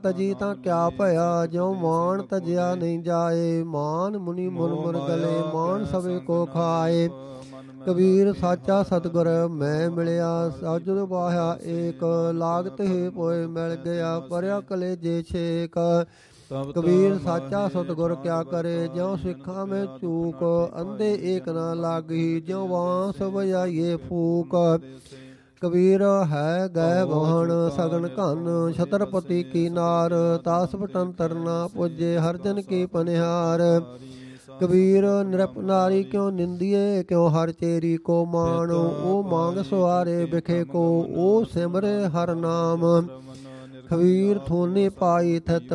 ਤਜੀ ਤਾਂ ਕਿਆ ਭਇਆ, ਜਿਉ ਮਾਨ ਤਜਿਆ ਨਹੀਂ ਜਾਏ। ਮਾਨ ਮੁਨੀ ਮੁਰ ਮੁਰ ਗਲੇ, ਮਾਨ ਸਭੇ ਕੋ ਖਾਏ। ਕਬੀਰ ਸਾਚਾ ਸਤਿਗੁਰ ਮੈਂ ਮਿਲਿਆ, ਸਾਜੁਦ ਵਾਹਿਆ ਏਕ। ਲਾਗਤ ਹੀ ਪੋਏ ਮਿਲ ਗਿਆ, ਪਰਿਆ ਕਲੇਜੇ ਛੇਕ। ਕਬੀਰ ਸਾਚਾ ਸਤਿਗੁਰ ਕਿਆ ਕਰੇ, ਜਿਉ ਸਿੱਖਾਂ ਮੈਂ ਚੂਕ। ਅੰਧੇ ਏਕ ਨਾ ਲਾਗੀ, ਜਿਉ ਬਾਂਸ ਵਜਾਈਏ ਫੂਕ। ਕਬੀਰ ਹੈ ਗਏ ਵਾਹਣ ਸਗਨ ਘਨ, ਛਤਰਪਤੀ ਕੀ ਨਾਰ। ਤਾਸ ਪਟੰਤਰ ਨਾ ਪੁੱਜੇ, ਹਰਜਨ ਕੀ ਪਨਿਹਾਰ। ਕਬੀਰ ਨਿਰਪ ਨਾਰੀ ਕਿਉ ਨਿੰਦੀਏ, ਕਿਉ ਹਰ ਚੇਰੀ ਕੋ ਮਾਣ। ਉਹ ਮੰਗ ਸਵਾਰੇ ਬਿਖੇ ਕੋ, ਉਹ ਸਿਮਰੇ ਹਰ ਨਾਮ। ਕਬੀਰ ਥੋਨੇ ਪਾਈ ਥਿਤ